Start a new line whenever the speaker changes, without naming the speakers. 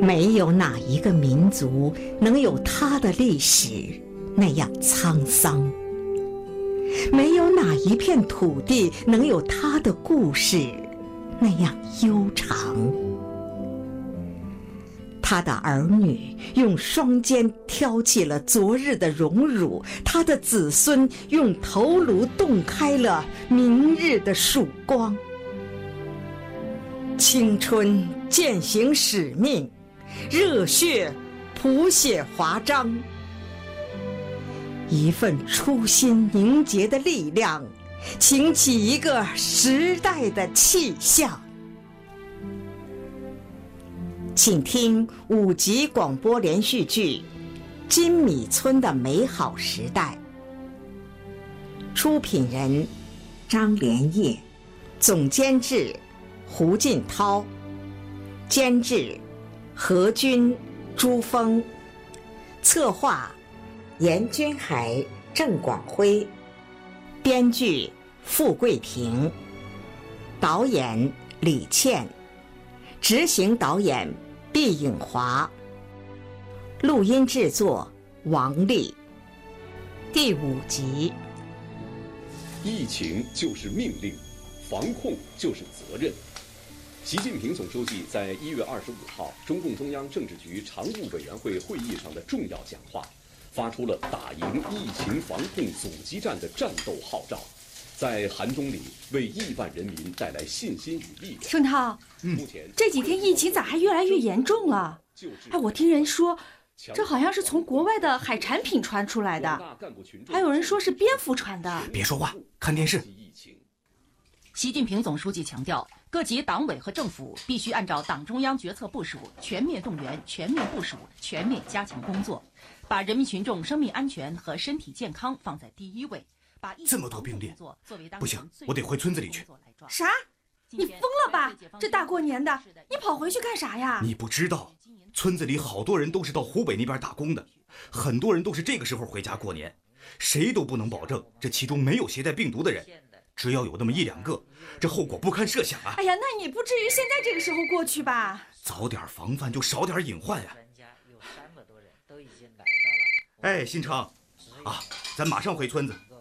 没有哪一个民族能有它的历史那样沧桑，没有哪一片土地能有它的故事那样悠长。他的儿女用双肩挑起了昨日的荣辱，他的子孙用头颅洞开了明日的曙光。青春践行使命，热血谱写华章，一份初心凝结的力量，擎起一个时代的气象。请听5集广播连续剧《金米村的美好时代》，出品人张连业，总监制胡进涛，监制何军、朱峰，策划严君海、郑广辉，编剧傅桂平，导演李倩，执行导演毕颖华，录音制作王丽。第5集。
疫情就是命令，防控就是责任。习近平总书记在1月25号中共中央政治局常务委员会会议上的重要讲话，发出了打赢疫情防控阻击战的战斗号召，在寒冬里为亿万人民带来信心与力量。
顺涛，
目前
这几天疫情咋还越来越严重了？哎，我听人说，这好像是从国外的海产品传出来的，还有人说是蝙蝠传的。
别说话，看电视。
习近平总书记强调，各级党委和政府必须按照党中央决策部署，全面动员、全面部署、全面加强工作，把人民群众生命安全和身体健康放在第一位。
这么多病例，不行，我得回村子里去。
啥？你疯了吧？这大过年的，你跑回去干啥呀？
你不知道，村子里好多人都是到湖北那边打工的，很多人都是这个时候回家过年，谁都不能保证这其中没有携带病毒的人。只要有那么1、2个，这后果不堪设想啊！
哎呀，那你不至于现在这个时候过去吧？
早点防范就少点隐患呀。哎，新成，啊，咱马上回村子，